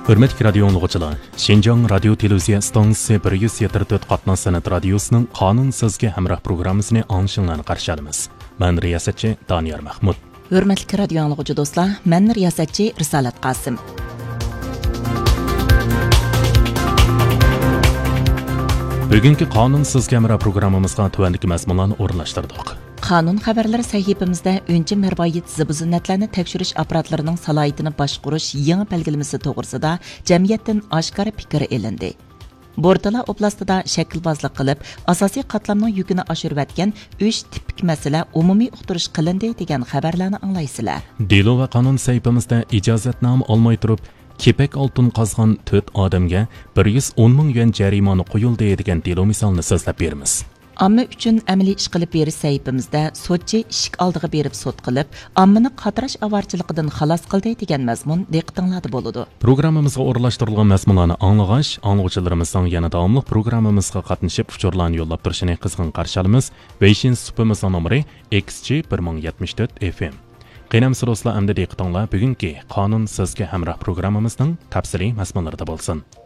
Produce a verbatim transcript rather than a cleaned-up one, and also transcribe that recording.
Hürmetli radio anlıqçılar, Şinjan Radio Televiziya stansiyasi bir yuz yetmiş to'rt qatnoz san'at radiosining Qonun sizga hamroh programmasini anglashinglarni qarshi olamiz. Men riyosatchi Daniyar Mahmud. Hürmetli radio anlıqçı do'stlar, men riyosatchi Risolat Qosim. Bugungi Qonun sizga hamroh programmamizga tuvandagi mazmunlarni o'rinlashtirdik. Qonun xabarlari sahifamizda önce merbayit zibuzinnatlarni tekshirish aparatlarining salohiyatini boshqarish yangi belgilamasi to'g'risida jamiyatdan oshkora fikr elindi. Bortala oblastida shaklbozlik qilib, asosiy qatlamning yukini oshirayotgan uch tipik masala umumiy uqtirish qilindi degan xabarlarni anglaysizlar. Delo va qonun sahifamizda ijozatnoma olmay turib, kepak oltin qazgan to'rt odamga bir yuz o'n ming yuan jarimani qo'yildi degan delo misolini so'zlab beramiz. Amma uchun amaliy ish qilib berish sahifamizda sotchi ishik oldiga berib sot qilib, ammani qatirash avarchiligidan xalos qildi degan mazmun diqqatinglarda bo'ladi. Programmamizga o'rinlashtirilgan mazmunlarni anglag'ach, anglag'uchilarimizning yana davomli programmamizga qatnashib uchurlarni yo'llab turishini qizg'in qarshi olamiz. Beyshin supimiz nomeri X G bir ming yetmish to'rt F M. Qenamsiz do'stlar, endi diqqatinglar bugungi Qonun sizga hamroh programmamizning tafsiliy mazmunlarida bo'lsin.